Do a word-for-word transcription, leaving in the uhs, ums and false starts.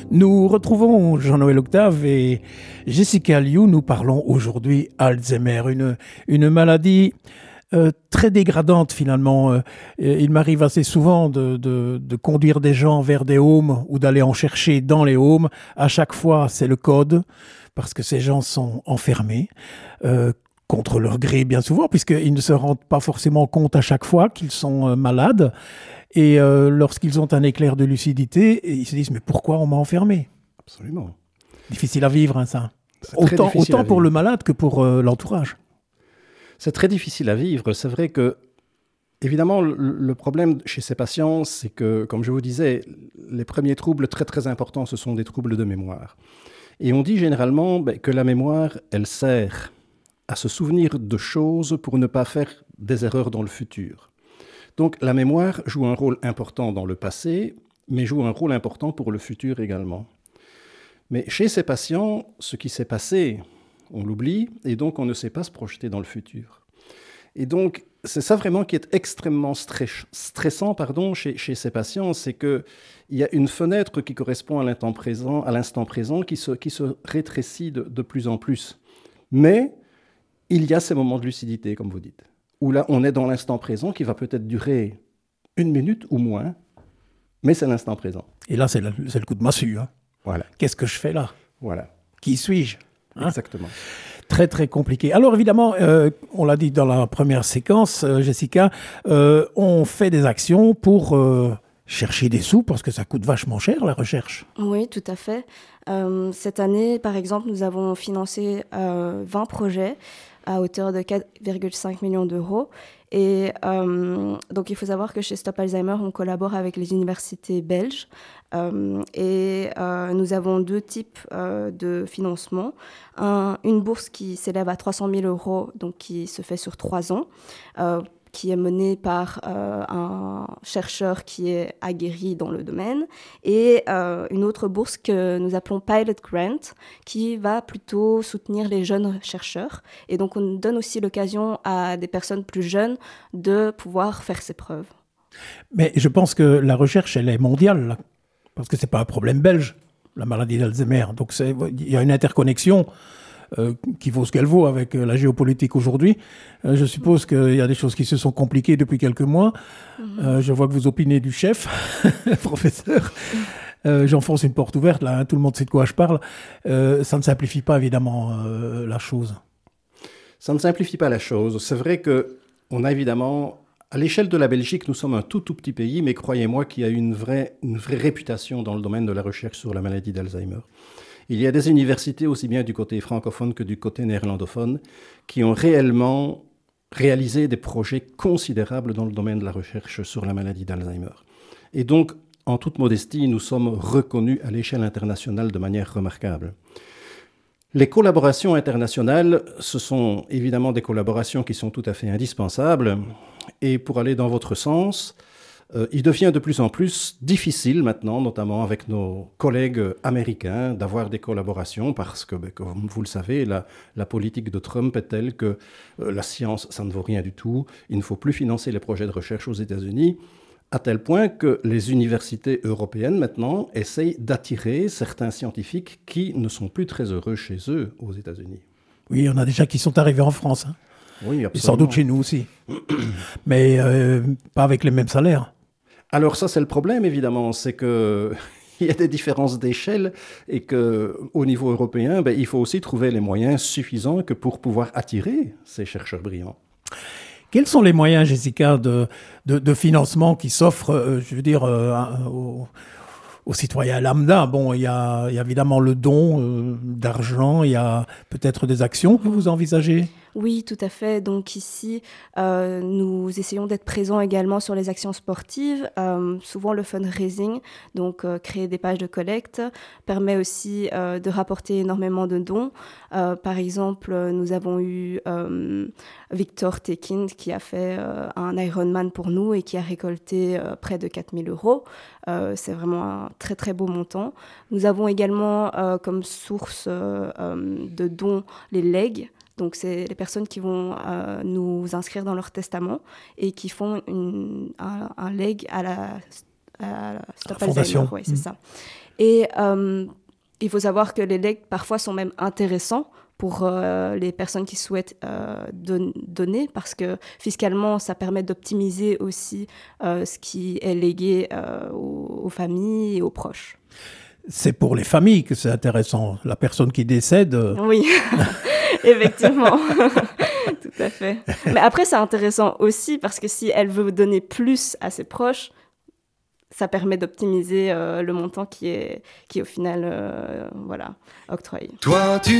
Nous retrouvons Jean-Noël Octave et Jessica Liu. Nous parlons aujourd'hui Alzheimer, une, une maladie euh, très dégradante finalement. Euh, il m'arrive assez souvent de, de, de conduire des gens vers des homes ou d'aller en chercher dans les homes. À chaque fois, c'est le code parce que ces gens sont enfermés. Euh, contre leur gré bien souvent, puisqu'ils ne se rendent pas forcément compte à chaque fois qu'ils sont euh, malades. Et euh, lorsqu'ils ont un éclair de lucidité, ils se disent « mais pourquoi on m'a enfermé ?» Absolument. Difficile à vivre, hein, ça. C'est très Autant, difficile autant à pour vivre. le malade que pour euh, l'entourage. C'est très difficile à vivre. C'est vrai que, évidemment, le, le problème chez ces patients, c'est que, comme je vous disais, les premiers troubles très très importants, ce sont des troubles de mémoire. Et on dit généralement ben, que la mémoire, elle sert à se souvenir de choses pour ne pas faire des erreurs dans le futur. Donc la mémoire joue un rôle important dans le passé, mais joue un rôle important pour le futur également. Mais chez ces patients, ce qui s'est passé, on l'oublie, et donc on ne sait pas se projeter dans le futur. Et donc c'est ça vraiment qui est extrêmement stress- stressant pardon, chez, chez ces patients, c'est qu'il y a une fenêtre qui correspond à l'instant présent, à l'instant présent qui, se, qui se rétrécit de, de plus en plus. Mais il y a ces moments de lucidité, comme vous dites, où là, on est dans l'instant présent qui va peut-être durer une minute ou moins, mais c'est l'instant présent. Et là, c'est le, c'est le coup de massue. Hein. Voilà. Qu'est-ce que je fais là ? Voilà. Qui suis-je ? Hein ? Exactement. Très, très compliqué. Alors, évidemment, euh, on l'a dit dans la première séquence, euh, Jessica, euh, on fait des actions pour euh, chercher des sous, parce que ça coûte vachement cher, la recherche. Oui, tout à fait. Euh, cette année, par exemple, nous avons financé euh, vingt projets à hauteur de quatre virgule cinq millions d'euros. Et euh, donc, il faut savoir que chez Stop Alzheimer, on collabore avec les universités belges. Euh, et euh, nous avons deux types euh, de financement. Un, une bourse qui s'élève à trois cent mille euros, donc qui se fait sur trois ans, euh, qui est menée par euh, un chercheur qui est aguerri dans le domaine, et euh, une autre bourse que nous appelons Pilot Grant, qui va plutôt soutenir les jeunes chercheurs. Et donc, on donne aussi l'occasion à des personnes plus jeunes de pouvoir faire ses preuves. Mais je pense que la recherche, elle est mondiale, là, parce que ce n'est pas un problème belge, la maladie d'Alzheimer. Donc, c'est, il y a une interconnexion Euh, qui vaut ce qu'elle vaut avec euh, la géopolitique aujourd'hui. Euh, je suppose qu'il y a des choses qui se sont compliquées depuis quelques mois. Mm-hmm. Euh, je vois que vous opinez du chef, professeur. Euh, j'enfonce une porte ouverte, là, hein, tout le monde sait de quoi je parle. Euh, ça ne simplifie pas, évidemment, euh, la chose. Ça ne simplifie pas la chose. C'est vrai qu'on a évidemment, à l'échelle de la Belgique, nous sommes un tout, tout petit pays, mais croyez-moi qu'il y a une vraie, une vraie réputation dans le domaine de la recherche sur la maladie d'Alzheimer. Il y a des universités, aussi bien du côté francophone que du côté néerlandophone, qui ont réellement réalisé des projets considérables dans le domaine de la recherche sur la maladie d'Alzheimer. Et donc, en toute modestie, nous sommes reconnus à l'échelle internationale de manière remarquable. Les collaborations internationales, ce sont évidemment des collaborations qui sont tout à fait indispensables. Et pour aller dans votre sens, Euh, il devient de plus en plus difficile maintenant, notamment avec nos collègues américains, d'avoir des collaborations parce que, ben, comme vous le savez, la, la politique de Trump est telle que euh, la science, ça ne vaut rien du tout. Il ne faut plus financer les projets de recherche aux États-Unis, à tel point que les universités européennes, maintenant, essayent d'attirer certains scientifiques qui ne sont plus très heureux chez eux aux États-Unis. Oui, il y en a déjà qui sont arrivés en France. Hein. Oui, absolument. Et sans doute chez nous aussi. Mais euh, pas avec les mêmes salaires. Alors ça, c'est le problème, évidemment, c'est qu'il y a des différences d'échelle et qu'au niveau européen, ben, il faut aussi trouver les moyens suffisants que pour pouvoir attirer ces chercheurs brillants. Quels sont les moyens, Jessica, de, de, de financement qui s'offrent, euh, je veux dire, euh, aux, aux citoyens lambda ? Bon, il y a, il y a évidemment le don euh, d'argent, il y a peut-être des actions que vous envisagez ? Oui, tout à fait. Donc ici, euh, nous essayons d'être présents également sur les actions sportives. Euh, souvent, le fundraising, donc euh, créer des pages de collecte, permet aussi euh, de rapporter énormément de dons. Euh, par exemple, nous avons eu euh, Victor Tekin qui a fait euh, un Ironman pour nous et qui a récolté euh, près de quatre mille euros. Euh, c'est vraiment un très, très beau montant. Nous avons également euh, comme source euh, euh, de dons les legs. Donc, c'est les personnes qui vont euh, nous inscrire dans leur testament et qui font une, un, un leg à la, à la Stop Alzheimer. Ouais, c'est mmh. ça. Et euh, il faut savoir que les legs, parfois, sont même intéressants pour euh, les personnes qui souhaitent euh, don- donner, parce que fiscalement, ça permet d'optimiser aussi euh, ce qui est légué euh, aux, aux familles et aux proches. C'est pour les familles que c'est intéressant. La personne qui décède... euh, Oui, effectivement. Tout à fait. Mais après, c'est intéressant aussi parce que si elle veut donner plus à ses proches, ça permet d'optimiser euh, le montant qui est, qui est au final euh, voilà, octroyé. Toi, tu